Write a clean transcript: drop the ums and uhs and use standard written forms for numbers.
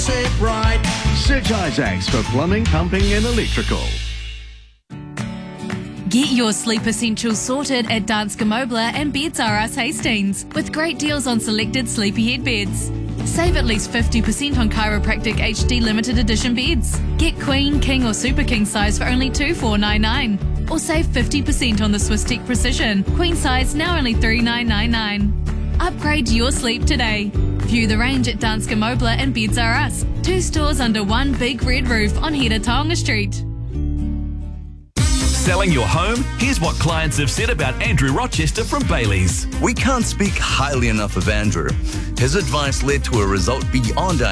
it right. Search Isaacs for plumbing, pumping and electrical. Get your sleep essentials sorted at Danske Mobler and Beds R Us Hastings with great deals on selected sleepyhead beds. Save at least 50% on Chiropractic HD limited edition beds. Get Queen, King or Super King size for only $2,499. Or save 50% on the Swisstech Precision. Queen size now only $3,999. Upgrade your sleep today. View the range at Danske Mobler and Beds R Us. 2 stores under one big red roof on Hira Street. Selling your home? Here's what clients have said about Andrew Rochester from Bailey's. We can't speak highly enough of Andrew. His advice led to a result beyond our